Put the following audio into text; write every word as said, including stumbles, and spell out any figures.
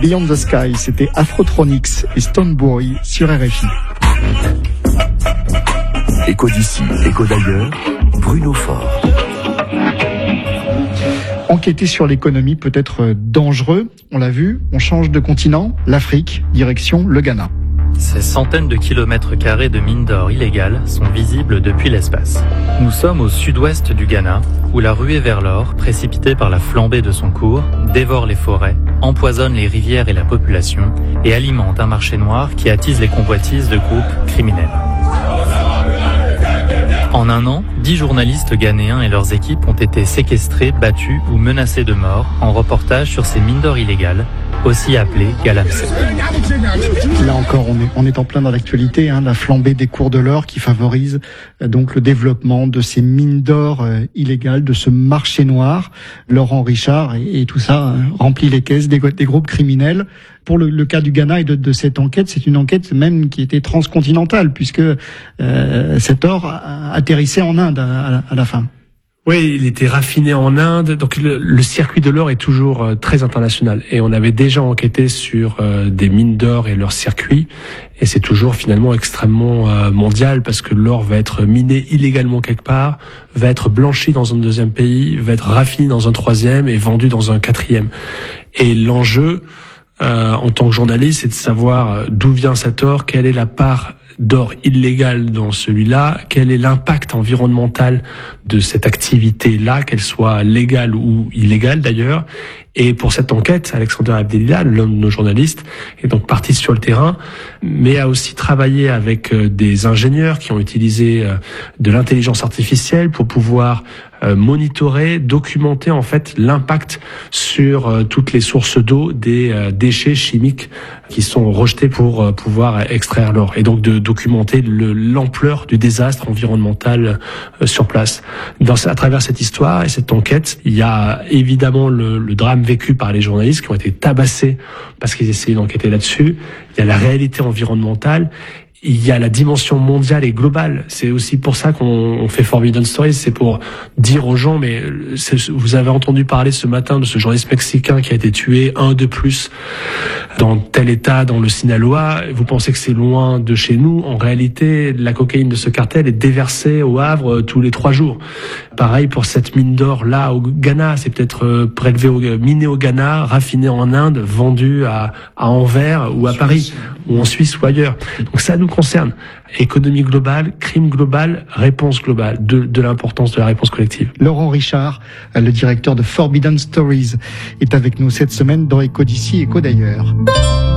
Beyond the Sky, c'était Afrotronics et Stonebury sur R F I. Écho d'ici, écho d'ailleurs, Bruno Faure. Enquêter sur l'économie peut être dangereux, on l'a vu, on change de continent, l'Afrique, direction le Ghana. Ces centaines de kilomètres carrés de mines d'or illégales sont visibles depuis l'espace. Nous sommes au sud-ouest du Ghana, où la ruée vers l'or, précipitée par la flambée de son cours, dévore les forêts, empoisonne les rivières et la population, et alimente un marché noir qui attise les convoitises de groupes criminels. En un an, dix journalistes ghanéens et leurs équipes ont été séquestrés, battus ou menacés de mort en reportage sur ces mines d'or illégales, aussi appelées Galamsey. Là encore, on est, on est en plein dans l'actualité, hein, la flambée des cours de l'or qui favorise euh, donc le développement de ces mines d'or euh, illégales, de ce marché noir. Laurent Richard et, et tout ça euh, remplit les caisses des, des groupes criminels. Pour le, le cas du Ghana et de, de cette enquête, c'est une enquête même qui était transcontinentale puisque euh, cet or atterrissait en Inde à, à, à la fin. Oui, il était raffiné en Inde. Donc le, le circuit de l'or est toujours euh, très international. Et on avait déjà enquêté sur euh, des mines d'or et leur circuit. Et c'est toujours finalement extrêmement euh, mondial parce que l'or va être miné illégalement quelque part, va être blanchi dans un deuxième pays, va être raffiné dans un troisième et vendu dans un quatrième. Et l'enjeu, euh, en tant que journaliste, c'est de savoir d'où vient cet or, quelle est la part d'or illégal dans celui-là, quel est l'impact environnemental de cette activité-là, qu'elle soit légale ou illégale d'ailleurs. Et pour cette enquête, Alexander Abdelila, l'un de nos journalistes, est donc parti sur le terrain, mais a aussi travaillé avec des ingénieurs qui ont utilisé de l'intelligence artificielle pour pouvoir monitorer, documenter en fait l'impact sur toutes les sources d'eau des déchets chimiques qui sont rejetés pour pouvoir extraire l'or. Et donc de documenter le, l'ampleur du désastre environnemental sur place. Dans, à travers cette histoire et cette enquête, il y a évidemment le, le drame vécu par les journalistes qui ont été tabassés parce qu'ils essayaient d'enquêter là-dessus. Il y a la réalité environnementale. Il y a la dimension mondiale et globale. C'est aussi pour ça qu'on fait Forbidden Stories. C'est pour dire aux gens, mais vous avez entendu parler ce matin de ce journaliste mexicain qui a été tué, un de plus, dans tel état, dans le Sinaloa. Vous pensez que c'est loin de chez nous. En réalité, la cocaïne de ce cartel est déversée au Havre tous les trois jours. Pareil pour cette mine d'or là au Ghana. C'est peut-être prélevé, au, miné au Ghana, raffiné en Inde, vendu à, à Anvers ou à Paris, ou en Suisse ou ailleurs. Donc ça nous concerne. Économie globale, crime global, réponse globale, de, de l'importance de la réponse collective. Laurent Richard, le directeur de Forbidden Stories, est avec nous cette semaine dans Écho d'ici, Écho d'ailleurs.